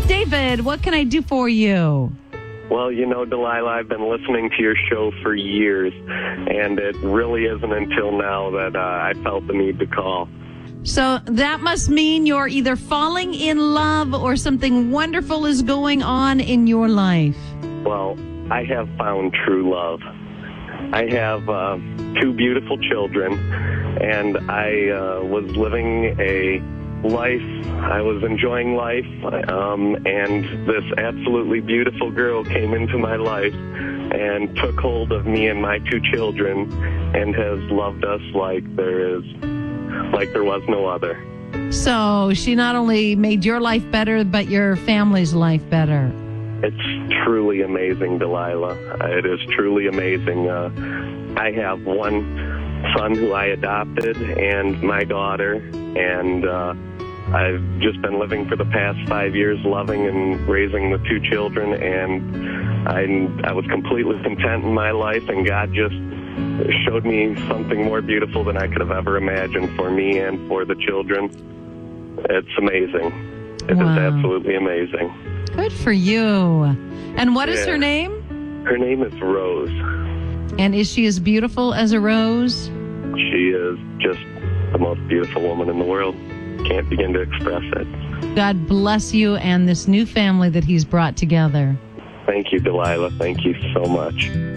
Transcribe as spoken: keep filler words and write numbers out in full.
David, what can I do for you? Well, you know, Delilah, I've been listening to your show for years, and it really isn't until now that uh, I felt the need to call. So that must mean you're either falling in love or something wonderful is going on in your life. Well, I have found true love. I have uh, two beautiful children, and I uh, was living a life. I was enjoying life, um, and this absolutely beautiful girl came into my life and took hold of me and my two children and has loved us like there is, like there was no other. So she not only made your life better, but your family's life better. It's truly amazing, Delilah. It is truly amazing. Uh, I have one son who I adopted and my daughter, and uh, I've just been living for the past five years loving and raising the two children, and I, I was completely content in my life, and God just showed me something more beautiful than I could have ever imagined for me and for the children. It's amazing. It Wow. is absolutely amazing. Good for you. And what is Yeah. her name? Her name is Rose. And is she as beautiful as a rose? She is just the most beautiful woman in the world. Can't begin to express it. God bless you and this new family that he's brought together. Thank you, Delilah. Thank you so much.